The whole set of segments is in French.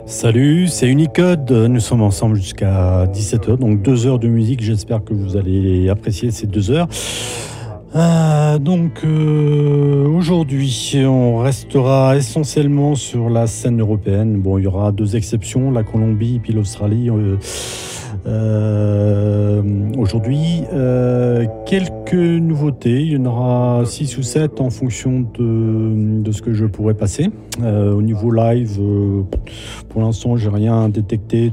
Salut, c'est Unicode. Nous sommes ensemble jusqu'à 17h, donc 2 heures de musique. J'espère que vous allez apprécier ces 2 heures. Aujourd'hui, on restera essentiellement sur la scène européenne. Bon, il y aura deux exceptions, la Colombie et puis l'Australie. Aujourd'hui, quelques nouveautés. Il y en aura 6 ou 7 en fonction de ce que je pourrais passer. Au niveau live, pour l'instant, j'ai rien détecté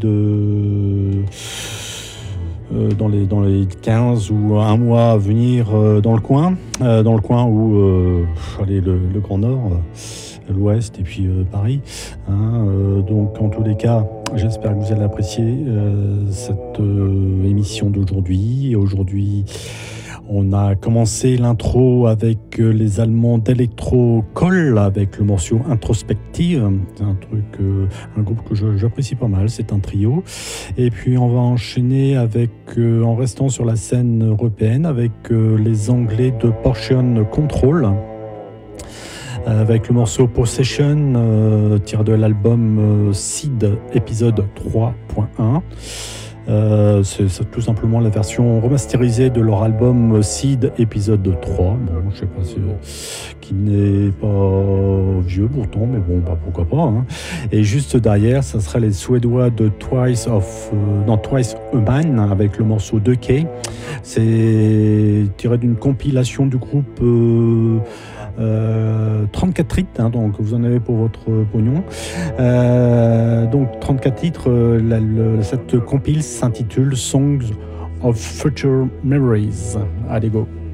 dans les 15 ou un mois à venir dans le coin où allez, le Grand Nord, l'Ouest et puis Paris. Donc en tous les cas, j'espère que vous allez apprécier cette émission d'aujourd'hui. Et aujourd'hui, on a commencé l'intro avec les Allemands d'Electro Call avec le morceau Introspective. C'est un groupe que j'apprécie pas mal, c'est un trio. Et puis on va enchaîner avec, en restant sur la scène européenne, avec les Anglais de Portion Control. Avec le morceau Possession, tiré de l'album Seed épisode 3.1. C'est tout simplement la version remasterisée de leur album Seed épisode 3. Bon, je sais pas qui n'est pas vieux pourtant, mais bon, bah, pourquoi pas. Et juste derrière, ça sera les Suédois de Twice a Man avec le morceau 2K. C'est tiré d'une compilation du groupe 34 titres, donc vous en avez pour votre pognon. Donc 34 titres, cette compile s'intitule Songs of Future Memories. Allez, go!